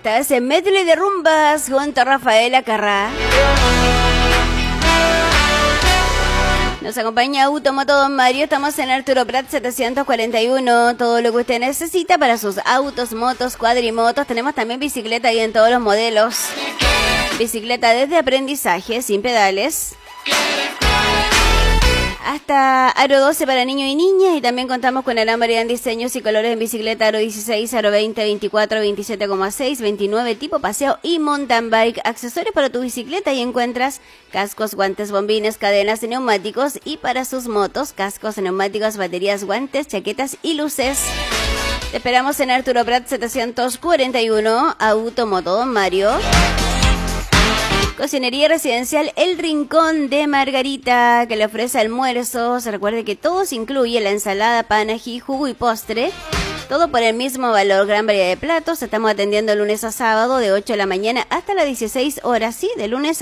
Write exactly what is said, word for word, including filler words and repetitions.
Esta es el medley de rumbas junto a Rafaela Carrá. Nos acompaña Automoto Don Mario. Estamos en Arturo Prat setecientos cuarenta y uno. Todo lo que usted necesita para sus autos, motos, cuadrimotos. Tenemos también bicicleta ahí en todos los modelos. Bicicleta desde aprendizaje, sin pedales, hasta aro doce para niños y niñas. Y también contamos con gran variedad en diseños y colores en bicicleta: aro dieciséis, aro veinte, veinticuatro, veintisiete coma seis, veintinueve, tipo paseo y mountain bike. Accesorios para tu bicicleta y encuentras cascos, guantes, bombines, cadenas, neumáticos. Y para sus motos, cascos, neumáticos, baterías, guantes, chaquetas y luces. Te esperamos en Arturo Prat setecientos cuarenta y uno, Automoto Don Mario. Cocinería residencial El Rincón de Margarita, que le ofrece almuerzos. Recuerde que todo se incluye: la ensalada, pan, ají, jugo y postre. Todo por el mismo valor. Gran variedad de platos. Estamos atendiendo lunes a sábado de ocho de la mañana hasta las dieciséis horas. Sí, de lunes